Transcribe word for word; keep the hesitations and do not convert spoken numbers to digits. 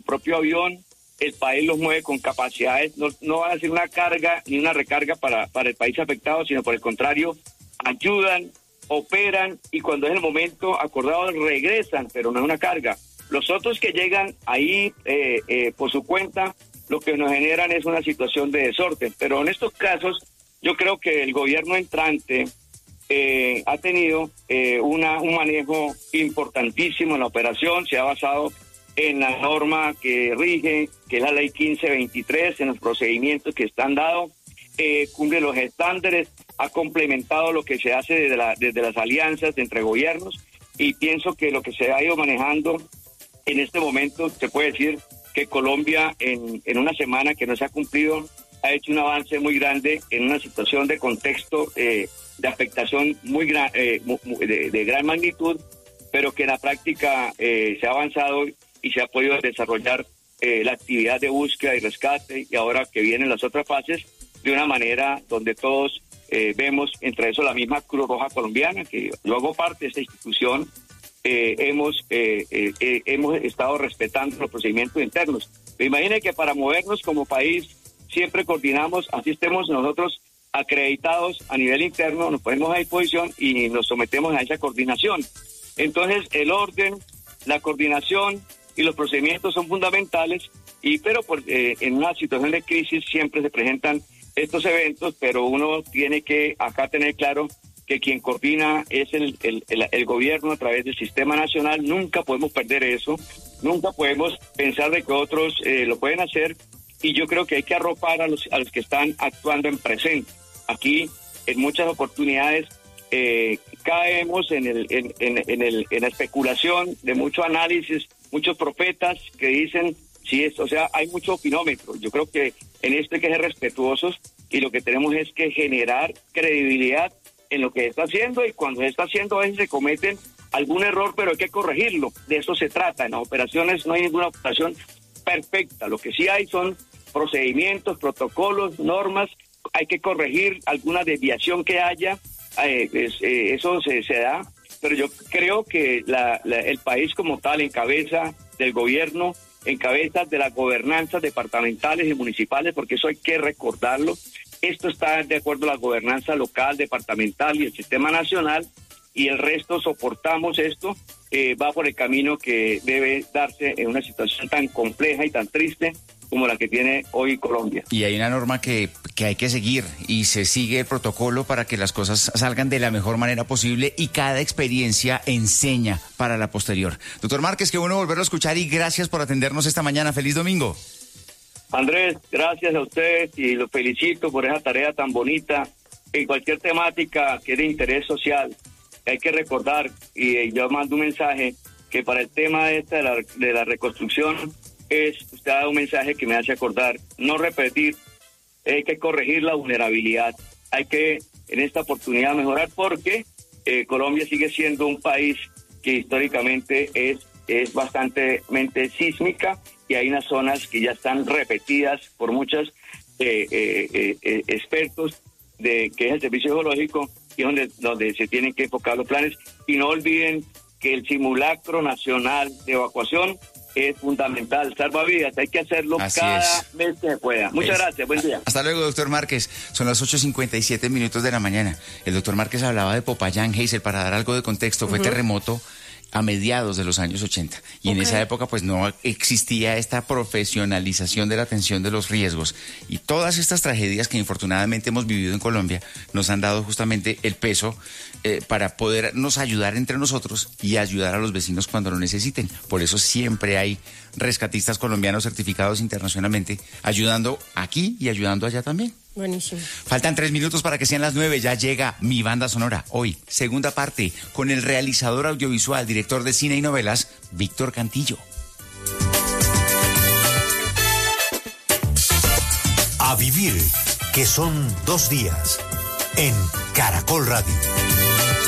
propio avión. El país los mueve con capacidades, no, no van a ser una carga ni una recarga para, para el país afectado, sino por el contrario, ayudan, operan y cuando es el momento acordado regresan, pero no es una carga. Los otros que llegan ahí eh, eh, por su cuenta, lo que nos generan es una situación de desorden. Pero en estos casos, yo creo que el gobierno entrante eh, ha tenido eh, una, un manejo importantísimo en la operación, se ha basado en la norma que rige, que es la ley quince veintitrés, en los procedimientos que están dados, eh, cumple los estándares, ha complementado lo que se hace desde, la, desde las alianzas entre gobiernos y pienso que lo que se ha ido manejando en este momento, se puede decir que Colombia en, en una semana que no se ha cumplido, ha hecho un avance muy grande en una situación de contexto eh, de afectación muy gran, eh, de, de gran magnitud, pero que en la práctica eh, se ha avanzado y se ha podido desarrollar eh, la actividad de búsqueda y rescate y ahora que vienen las otras fases de una manera donde todos eh, vemos, entre eso la misma Cruz Roja Colombiana, que yo hago parte de esta institución, eh, hemos, eh, eh, eh, hemos estado respetando los procedimientos internos. Me imagino que para movernos como país siempre coordinamos, así estemos nosotros acreditados a nivel interno, nos ponemos a disposición y nos sometemos a esa coordinación. Entonces el orden, la coordinación y los procedimientos son fundamentales, y pero por, eh, en una situación de crisis siempre se presentan estos eventos, pero uno tiene que acá tener claro que quien coordina es el, el, el, el gobierno a través del sistema nacional. Nunca podemos perder eso, nunca podemos pensar de que otros eh, lo pueden hacer, y yo creo que hay que arropar a los, a los que están actuando en presente. Aquí, en muchas oportunidades, eh, caemos en, el, en, en, en, el, en la especulación de mucho análisis, muchos profetas que dicen, si es, o sea, hay mucho opinómetro. Yo creo que en esto hay que ser respetuosos y lo que tenemos es que generar credibilidad en lo que está haciendo, y cuando se está haciendo a veces se cometen algún error, pero hay que corregirlo. De eso se trata. En las operaciones no hay ninguna operación perfecta. Lo que sí hay son procedimientos, protocolos, normas. Hay que corregir alguna desviación que haya. Eh, pues, eh, eso se, se da. Pero yo creo que la, la, el país como tal, en cabeza del gobierno, en cabeza de las gobernanzas departamentales y municipales, porque eso hay que recordarlo, esto está de acuerdo a la gobernanza local, departamental y el sistema nacional, y el resto soportamos esto, eh, va por el camino que debe darse en una situación tan compleja y tan triste como la que tiene hoy Colombia. Y hay una norma que, que hay que seguir, y se sigue el protocolo para que las cosas salgan de la mejor manera posible, y cada experiencia enseña para la posterior. Doctor Márquez, qué bueno volverlo a escuchar y gracias por atendernos esta mañana. ¡Feliz domingo! Andrés, gracias a ustedes y los felicito por esa tarea tan bonita. En cualquier temática que es de interés social, hay que recordar, y yo mando un mensaje, que para el tema este de la, de la reconstrucción, es, usted ha dado un mensaje que me hace acordar, no repetir, hay que corregir la vulnerabilidad, hay que en esta oportunidad mejorar, porque eh, Colombia sigue siendo un país que históricamente es, es bastante sísmica, y hay unas zonas que ya están repetidas por muchos eh, eh, eh, expertos de que es el servicio geológico, y donde, donde se tienen que enfocar los planes. Y no olviden que el simulacro nacional de evacuación es fundamental, salva vidas, hay que hacerlo Así cada es. vez que se pueda. Muchas es. gracias, buen día. Hasta luego, doctor Márquez. Son las ocho cincuenta y siete minutos de la mañana. El doctor Márquez hablaba de Popayán, Geisel, para dar algo de contexto. Fue uh-huh. terremoto a mediados de los años ochenta. Y okay. en esa época pues no existía esta profesionalización de la atención de los riesgos. Y todas estas tragedias que infortunadamente hemos vivido en Colombia nos han dado justamente el peso eh, para podernos ayudar entre nosotros y ayudar a los vecinos cuando lo necesiten. Por eso siempre hay rescatistas colombianos certificados internacionalmente, ayudando aquí y ayudando allá también. Buenísimo. Faltan tres minutos para que sean las nueve. Ya llega Mi Banda Sonora. Hoy, segunda parte, con el realizador audiovisual, director de cine y novelas, Víctor Cantillo. A vivir, que son dos días, en Caracol Radio.